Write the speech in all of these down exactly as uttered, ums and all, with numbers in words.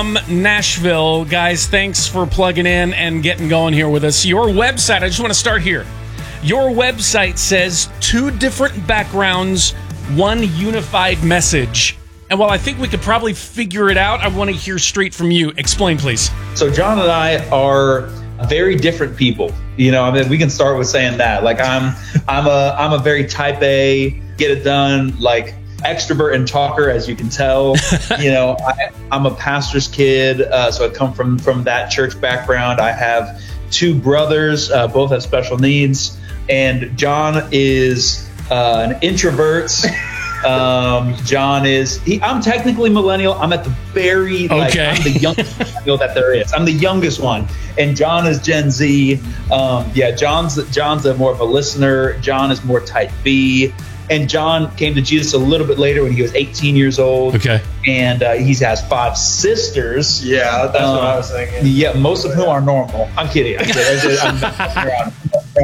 Nashville. Guys, thanks for plugging in and getting going here with us. Your website, I just want to start here. Your website says two different backgrounds, one unified message. And while I think we could probably figure it out, I want to hear straight from you. Explain, please. So John and I are very different people. You know, I mean, we can start with saying that. Like I'm, I'm a, I'm a very type A, get it done, like extrovert and talker, as you can tell. You know, I, I'm a pastor's kid, uh, so I come from from that church background. I have two brothers, uh, both have special needs, and John is uh, an introvert. Um, John is, he, I'm technically millennial. I'm at the very, like, okay. I'm the youngest millennial that there is. I'm the youngest one. And John is Gen Z. Um, yeah, John's, John's a more of a listener. John is more type B. And John came to Jesus a little bit later when he was eighteen years old. Okay. And uh, he has five sisters. Yeah, that's um, what I was thinking. Yeah, most of whom are normal. I'm kidding. I'm kidding. I'm, I'm,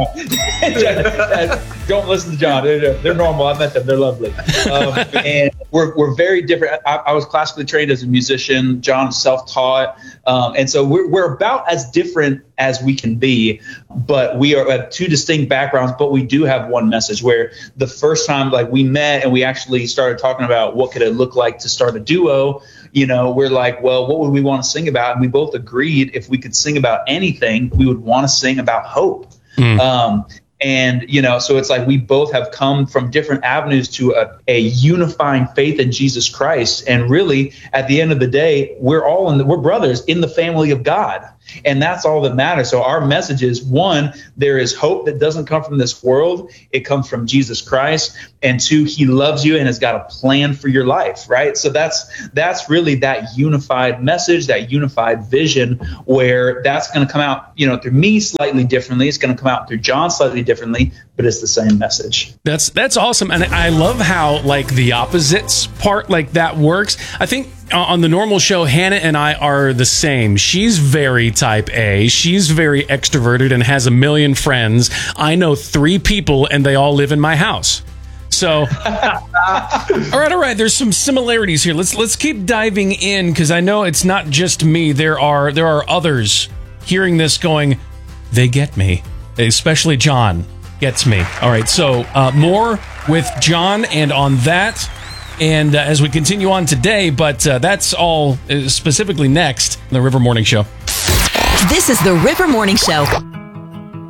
don't listen to John. They're, they're normal. I met them. They're lovely. Um, and we're, we're very different. I, I was classically trained as a musician. John is self-taught. Um, and so we're, we're about as different as we can be, but we are at two distinct backgrounds, but we do have one message. Where the first time like we met and we actually started talking about what could it look like to start a duo, you know, we're like, well, what would we want to sing about? And we both agreed if we could sing about anything, we would want to sing about hope. Mm. Um, and, you know, so it's like we both have come from different avenues to a, a unifying faith in Jesus Christ. And really, at the end of the day, we're all in the, we're brothers in the family of God. And that's all that matters. So our message is, one, there is hope that doesn't come from this world. It comes from Jesus Christ. And two, he loves you and has got a plan for your life, right? So that's that's really that unified message, that unified vision, where that's going to come out, you know, through me slightly differently. It's going to come out through John slightly differently, but it's the same message. That's that's awesome. And I love how like the opposites part like that works. I think on the normal show, Hannah and I are the same. She's very type A. She's very extroverted and has a million friends. I know three people and they all live in my house. So, all right, all right. There's some similarities here. Let's let's keep diving in, because I know it's not just me. There are there are others hearing this going, they get me. Especially John gets me. All right, so uh, more with John and on that. And uh, as we continue on today, but uh, that's all uh, specifically next in the River Morning Show. This is the River Morning Show.